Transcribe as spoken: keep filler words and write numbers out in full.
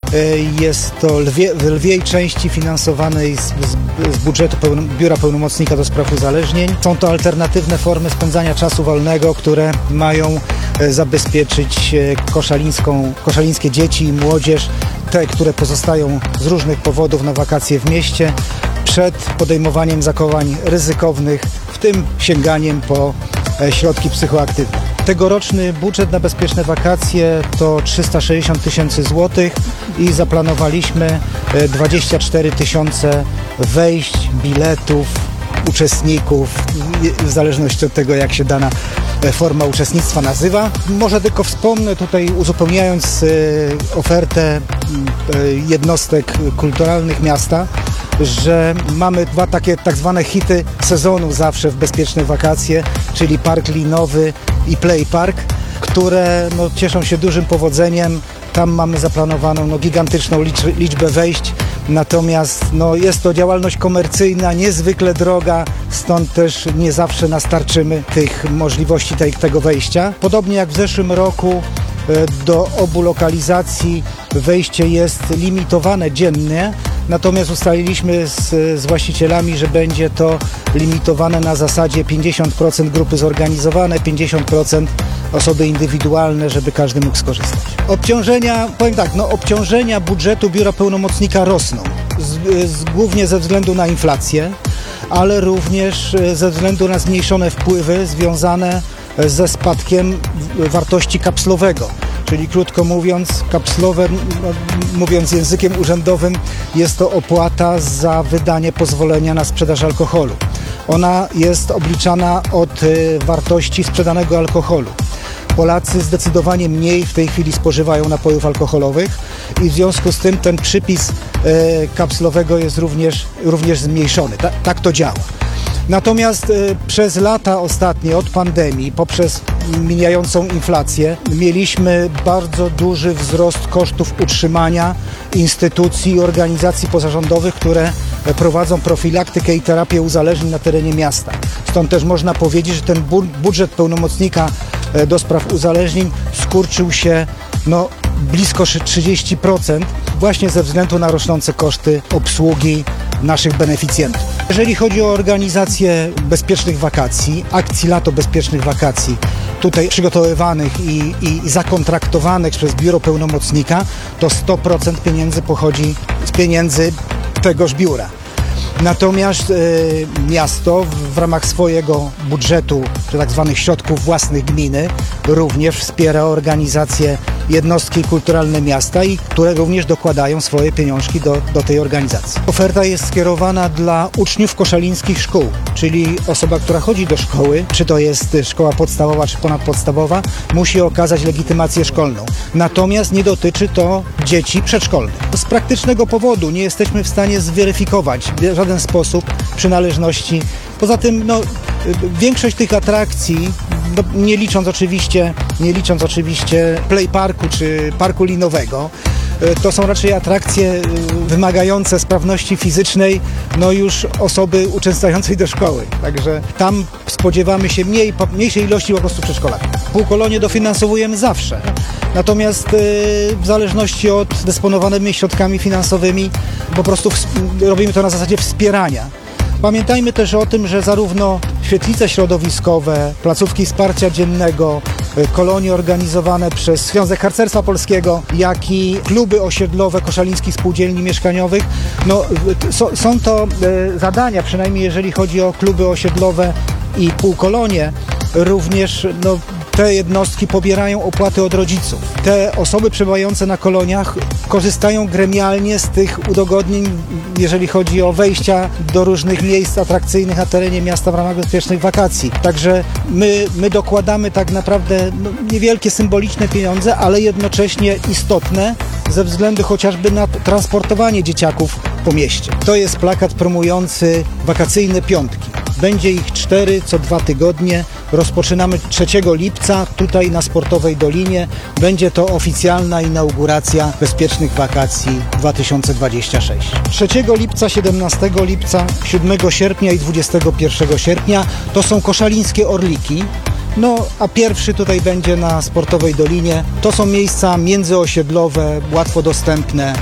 Jest to lwie, w lwiej części finansowanej z, z, z budżetu pełno, Biura Pełnomocnika do Spraw Uzależnień. Są to alternatywne formy spędzania czasu wolnego, które mają zabezpieczyć koszalińską, koszalińskie dzieci i młodzież, te, które pozostają z różnych powodów na wakacje w mieście, przed podejmowaniem zachowań ryzykownych, w tym sięganiem po środki psychoaktywne. Tegoroczny budżet na bezpieczne wakacje to trzysta sześćdziesiąt tysięcy złotych i zaplanowaliśmy dwadzieścia cztery tysiące wejść, biletów, uczestników, w zależności od tego, jak się dana forma uczestnictwa nazywa. Może tylko wspomnę tutaj, uzupełniając ofertę jednostek kulturalnych miasta, że mamy dwa takie tak zwane hity sezonu zawsze w bezpieczne wakacje, czyli Park Linowy i Play Park, które no, cieszą się dużym powodzeniem. Tam mamy zaplanowaną no, gigantyczną licz- liczbę wejść, natomiast no, jest to działalność komercyjna, niezwykle droga, stąd też nie zawsze nastarczymy tych możliwości tej, tego wejścia. Podobnie jak w zeszłym roku do obu lokalizacji wejście jest limitowane dziennie, natomiast ustaliliśmy z, z właścicielami, że będzie to limitowane na zasadzie pięćdziesiąt procent grupy zorganizowane, pięćdziesiąt procent osoby indywidualne, żeby każdy mógł skorzystać. Obciążenia, powiem tak, no obciążenia budżetu Biura Pełnomocnika rosną, z, z, głównie ze względu na inflację, ale również ze względu na zmniejszone wpływy związane ze spadkiem wartości kapslowego. Czyli krótko mówiąc, kapslowe, mówiąc językiem urzędowym, jest to opłata za wydanie pozwolenia na sprzedaż alkoholu. Ona jest obliczana od wartości sprzedanego alkoholu. Polacy zdecydowanie mniej w tej chwili spożywają napojów alkoholowych i w związku z tym ten przypis kapslowego jest również, również zmniejszony. Ta, tak to działa. Natomiast y, przez lata ostatnie, od pandemii, poprzez mijającą inflację, mieliśmy bardzo duży wzrost kosztów utrzymania instytucji i organizacji pozarządowych, które prowadzą profilaktykę i terapię uzależnień na terenie miasta. Stąd też można powiedzieć, że ten bu- budżet pełnomocnika do spraw uzależnień skurczył się no, blisko trzydzieści procent właśnie ze względu na rosnące koszty obsługi naszych beneficjentów. Jeżeli chodzi o organizację bezpiecznych wakacji, akcji Lato Bezpiecznych Wakacji, tutaj przygotowywanych i, i zakontraktowanych przez Biuro Pełnomocnika, to sto procent pieniędzy pochodzi z pieniędzy tegoż biura. Natomiast y, miasto w ramach swojego budżetu, czy tak zwanych środków własnych gminy, również wspiera organizacje jednostki kulturalne miasta, i które również dokładają swoje pieniążki do, do tej organizacji. Oferta jest skierowana dla uczniów koszalińskich szkół, czyli osoba, która chodzi do szkoły, czy to jest szkoła podstawowa, czy ponadpodstawowa, musi okazać legitymację szkolną. Natomiast nie dotyczy to dzieci przedszkolnych. Z praktycznego powodu nie jesteśmy w stanie zweryfikować w żaden sposób przynależności. Poza tym no, większość tych atrakcji, no, nie licząc oczywiście, nie licząc oczywiście Play Parku czy Parku Linowego, to są raczej atrakcje wymagające sprawności fizycznej no już osoby uczęszczającej do szkoły. Także tam spodziewamy się mniej, mniejszej ilości po prostu przedszkolaków. Półkolonie dofinansowujemy zawsze. Natomiast w zależności od dysponowanymi środkami finansowymi po prostu robimy to na zasadzie wspierania. Pamiętajmy też o tym, że zarówno świetlice środowiskowe, placówki wsparcia dziennego, kolonie organizowane przez Związek Harcerstwa Polskiego, jak i kluby osiedlowe koszalińskich spółdzielni mieszkaniowych, no, so, są to e, zadania, przynajmniej jeżeli chodzi o kluby osiedlowe i półkolonie, również no, te jednostki pobierają opłaty od rodziców. Te osoby przebywające na koloniach korzystają gremialnie z tych udogodnień, jeżeli chodzi o wejścia do różnych miejsc atrakcyjnych na terenie miasta w ramach bezpiecznych wakacji. Także my, my dokładamy tak naprawdę no, niewielkie symboliczne pieniądze, ale jednocześnie istotne ze względu chociażby na transportowanie dzieciaków po mieście. To jest plakat promujący wakacyjne piątki. Będzie ich cztery co dwa tygodnie. Rozpoczynamy trzeciego lipca tutaj na Sportowej Dolinie. Będzie to oficjalna inauguracja Bezpiecznych Wakacji dwa tysiące dwudziestego szóstego. trzeciego lipca, siedemnastego lipca, siódmego sierpnia i dwudziestego pierwszego sierpnia to są koszalińskie Orliki. No, a pierwszy tutaj będzie na Sportowej Dolinie. To są miejsca międzyosiedlowe, łatwo dostępne.